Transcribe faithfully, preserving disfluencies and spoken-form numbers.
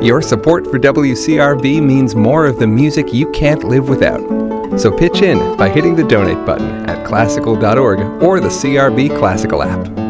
Your support for W C R B means more of the music you can't live without. So pitch in by hitting the donate button at classical dot org or the C R B Classical app.